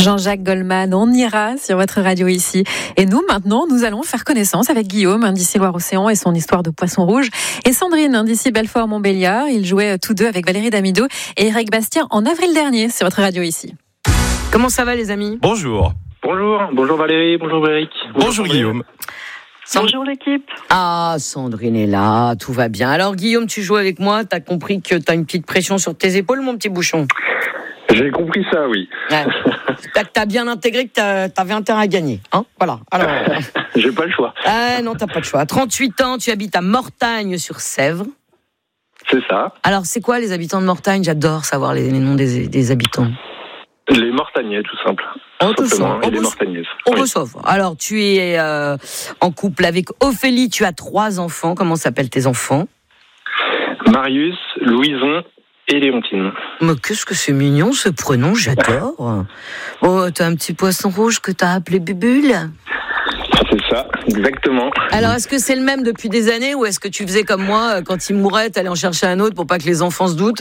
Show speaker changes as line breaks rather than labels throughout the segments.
Jean-Jacques Goldman, on ira sur votre radio ici. Et nous, maintenant, nous allons faire connaissance avec Guillaume, d'ici Loire-Océan et son histoire de poisson rouge. Et Sandrine, d'ici Belfort-Montbéliard. Ils jouaient tous deux avec Valérie Damido et Eric Bastien en avril dernier sur votre radio ici.
Comment ça va les amis ?
Bonjour.
Bonjour Valérie, bonjour Eric.
Bonjour Guillaume.
Bonjour l'équipe.
Ah, Sandrine est là, tout va bien. Alors Guillaume, tu joues avec moi, t'as compris que t'as une petite pression sur tes épaules, mon petit bouchon ?
J'ai compris ça, oui.
Ouais. T'as bien intégré que t'avais intérêt à gagner, hein ? Voilà. Alors.
J'ai pas le choix.
Ah non, t'as pas le choix. 38 ans, tu habites à Mortagne-sur-Sèvre.
C'est ça.
Alors, c'est quoi les habitants de Mortagne ? J'adore savoir les noms des habitants.
Les Mortagnais, tout simple.
Tout
simplement. Et les Mortagnaises.
On reçoit. Alors, tu es en couple avec Ophélie, tu as 3 enfants. Comment s'appellent tes enfants ?
Marius, Louison et Léontine.
Mais qu'est-ce que c'est mignon ce prénom, j'adore. Oh, t'as un petit poisson rouge que t'as appelé Bubule ?
C'est ça, exactement.
Alors, est-ce que c'est le même depuis des années ou est-ce que tu faisais comme moi, quand il mourait, t'allais en chercher un autre pour pas que les enfants se doutent ?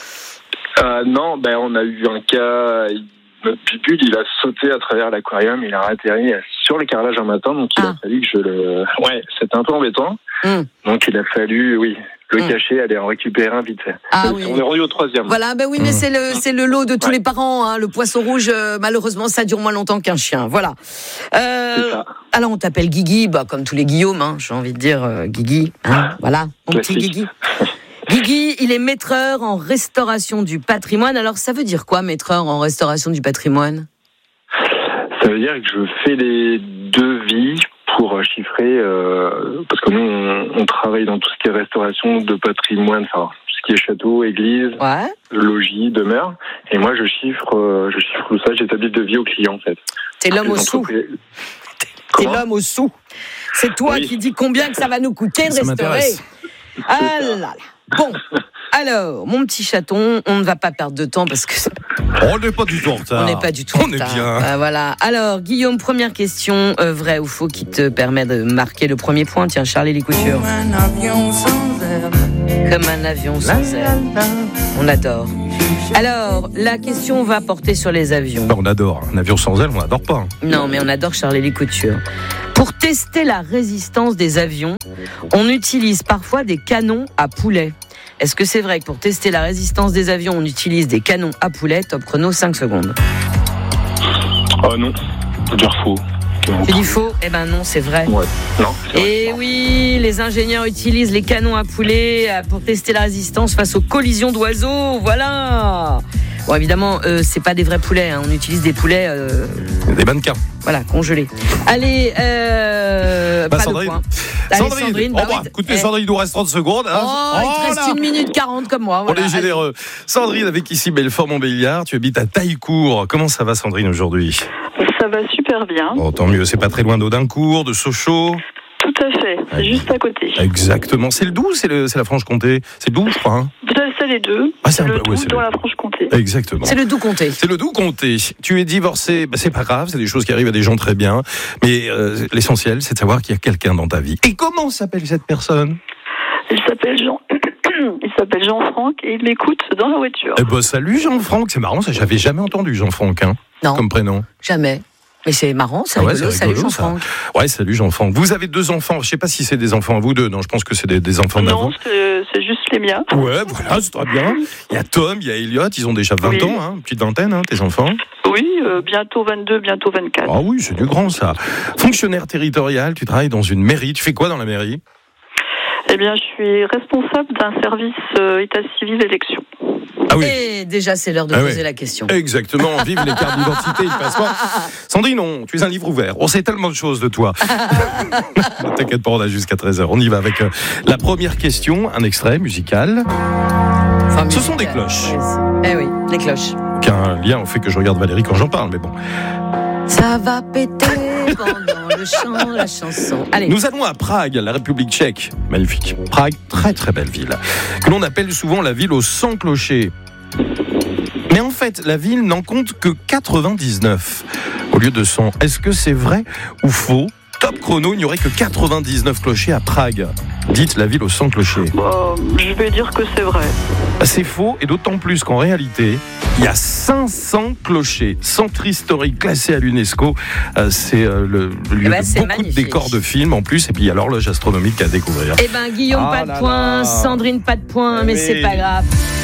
Non, on a eu un cas. Notre Bibule, il a sauté à travers l'aquarium, il a atterri sur le carrelage un matin, donc il a fallu que je le. Ouais, c'était un peu embêtant. Donc il a fallu, le cacher, aller en récupérer un vite fait.
Oui.
On est rendu au 3e.
Voilà, mais c'est le lot de tous les parents. Hein. Le poisson rouge, malheureusement, ça dure moins longtemps qu'un chien. Voilà.
C'est ça.
Alors on t'appelle Guigui, comme tous les Guillaume, hein, j'ai envie de dire Guigui. Hein, voilà, mon
Classique.
petit Guigui. Guigui, il est maîtreur en restauration du patrimoine. Alors, ça veut dire quoi, maîtreur en restauration du patrimoine ?
Ça veut dire que je fais les devis pour chiffrer, parce que nous, on travaille dans tout ce qui est restauration de patrimoine, enfin, tout ce qui est château, église, logis, demeure. Et moi, je chiffre tout ça, j'établis le devis aux clients, en fait.
T'es l'homme au sou. T'es l'homme au sou. C'est toi qui dis combien que ça va nous coûter de restaurer. Ah là là. Bon, alors, mon petit chaton, on ne va pas perdre de temps parce que...
On n'est pas du tout en retard.
On n'est pas du tout en retard.
On est bien.
Voilà. Alors, Guillaume, première question, vrai ou faux, qui te permet de marquer le premier point. Tiens, Charlie les coutures. Comme un avion sans aile. On adore. Alors, la question va porter sur les avions.
On adore. Un avion sans aile, on n'adore pas.
Non, mais on adore Charlie les coutures. Pour tester la résistance des avions, on utilise parfois des canons à poulet. Est-ce que c'est vrai que pour tester la résistance des avions, on utilise des canons à poulet ? Top chrono, 5 secondes.
Oh non, faut dire faux.
Tu dis faux ? Eh ben non, c'est vrai.
Ouais. Non.
Et oui, les ingénieurs utilisent les canons à poulet pour tester la résistance face aux collisions d'oiseaux. Voilà. Bon, évidemment, c'est pas des vrais poulets. Hein. On utilise des poulets.
Des mannequins.
Voilà, congelés. Allez, pas
Sandrine.
de point. Allez, Sandrine.
Écoutez, Sandrine, il nous reste 30 secondes. Hein.
Il te reste 1 minute 40 comme moi. Voilà.
On est généreux. Sandrine, avec ici Belfort-Montbéliard, tu habites à Taillecourt. Comment ça va, Sandrine, aujourd'hui ?
Ça va super bien.
Bon, tant mieux, c'est pas très loin d'Audincourt, de Sochaux.
Tout à fait, c'est juste à côté.
Exactement. C'est le Doubs, c'est la Franche-Comté. C'est le Doubs, je crois. Hein.
C'est les deux.
C'est
le Doubs dans la Franche-Comté.
Exactement.
C'est le Doubs-Comté.
C'est le Doubs-Comté. Tu es divorcé, c'est pas grave, c'est des choses qui arrivent à des gens très bien. Mais l'essentiel, c'est de savoir qu'il y a quelqu'un dans ta vie. Et comment s'appelle cette personne ?
Il s'appelle Jean-Franck et il m'écoute dans la voiture.
Salut Jean-Franck, c'est marrant, ça j'avais jamais entendu Jean-Franck, hein,
non,
comme prénom.
Jamais. Mais c'est marrant, c'est rigolo. Salut Jean-Franck.
Ouais, salut Jean-Franck. Vous avez 2 enfants, je sais pas si c'est des enfants à vous deux, non, je pense que c'est des enfants d'avant.
Non, c'est juste les miens.
Ouais, voilà, c'est très bien. Il y a Tom, il y a Elliot, ils ont déjà 20 ans, hein, une petite vingtaine, hein, tes enfants.
Oui, bientôt 22, bientôt 24.
Ah oui, c'est du grand ça. Fonctionnaire territorial, tu travailles dans une mairie, tu fais quoi dans la mairie ?
Eh bien, je suis responsable d'un service état civil élection.
Ah oui.
Et déjà, c'est l'heure de poser la question.
Exactement, vive les cartes d'identité, le passeport. Sandrine, non, tu es un livre ouvert. On sait tellement de choses de toi. Ne t'inquiète pas, on a jusqu'à 13h. On y va avec la première question, un extrait musical. Ce sont des cloches.
Eh oui, les cloches.
Aucun lien au fait que je regarde Valérie quand j'en parle, mais bon.
Ça va péter pendant le chant, la chanson. Allez.
Nous allons à Prague, la République tchèque. Magnifique. Prague, très très belle ville. Que l'on appelle souvent la ville aux 100 clochers. Mais en fait, la ville n'en compte que 99 au lieu de 100. Est-ce que c'est vrai ou faux ? Top chrono, il n'y aurait que 99 clochers à Prague. Dites la ville aux 100 clochers.
Je vais dire que c'est vrai.
C'est faux, et d'autant plus qu'en réalité, il y a 500 clochers, centre historique classé à l'UNESCO. C'est le lieu de beaucoup de décors de films en plus, et puis il y a l'horloge astronomique à découvrir.
Guillaume, pas de points, Sandrine, pas de points, mais c'est pas grave.